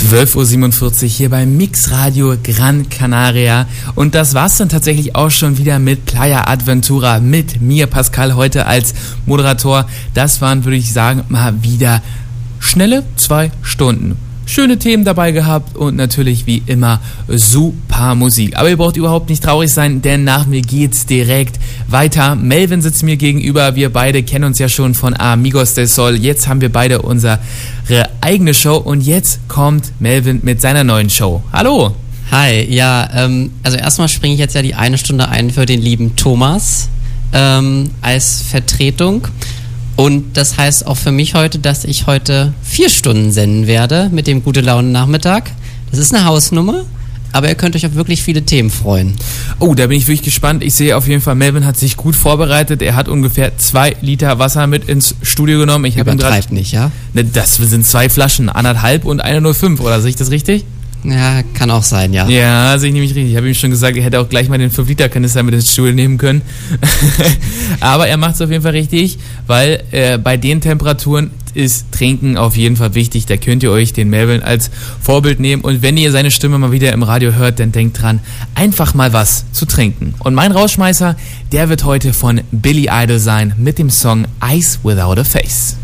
12.47 Uhr hier beim Mixradio Gran Canaria. Und das war's dann tatsächlich auch schon wieder mit Playa Adventura, mit mir, Pascal, heute als Moderator. Das waren, würde ich sagen, mal wieder schnelle 2 Stunden. Schöne Themen dabei gehabt und natürlich wie immer super Musik. Aber ihr braucht überhaupt nicht traurig sein, denn nach mir geht's direkt weiter. Melvin sitzt mir gegenüber. Wir beide kennen uns ja schon von Amigos del Sol. Jetzt haben wir beide unsere eigene Show und jetzt kommt Melvin mit seiner neuen Show. Hallo! Hi, ja, also erstmal springe ich jetzt ja die 1 Stunde ein für den lieben Thomas als Vertretung. Und das heißt auch für mich heute, dass ich heute 4 Stunden senden werde mit dem Gute-Laune-Nachmittag. Das ist eine Hausnummer, aber ihr könnt euch auf wirklich viele Themen freuen. Oh, da bin ich wirklich gespannt. Ich sehe auf jeden Fall, Melvin hat sich gut vorbereitet. Er hat ungefähr 2 Liter Wasser mit ins Studio genommen. Ich Übertreibt nicht, ja? Ne, das sind 2 Flaschen, 1,5 und eine 0,5, oder sehe ich das richtig? Ja, kann auch sein, ja. Ja, sehe ich nämlich richtig. Ich habe ihm schon gesagt, er hätte auch gleich mal den 5-Liter-Kanister mit ins Studio nehmen können. Aber er macht es auf jeden Fall richtig, weil bei den Temperaturen ist Trinken auf jeden Fall wichtig. Da könnt ihr euch den Melvin als Vorbild nehmen. Und wenn ihr seine Stimme mal wieder im Radio hört, dann denkt dran, einfach mal was zu trinken. Und mein Rausschmeißer, der wird heute von Billy Idol sein mit dem Song Eyes Without a Face.